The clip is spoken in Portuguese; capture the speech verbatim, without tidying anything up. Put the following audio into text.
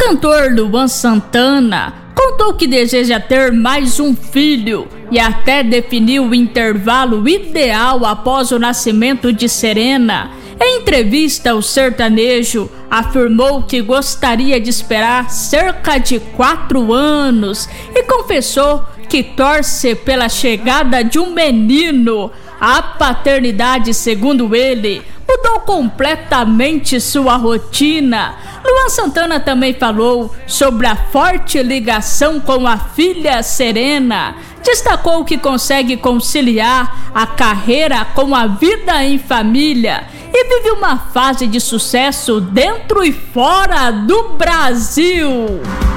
cantor Luan Santana contou que deseja ter mais um filho e até definiu o intervalo ideal após o nascimento de Serena. Em entrevista, o sertanejo afirmou que gostaria de esperar cerca de quatro anos e confessou que torce pela chegada de um menino. A paternidade, segundo ele, mudou completamente sua rotina. Luan Santana também falou sobre a forte ligação com a filha Serena. Destacou que consegue conciliar a carreira com a vida em família e vive uma fase de sucesso dentro e fora do Brasil.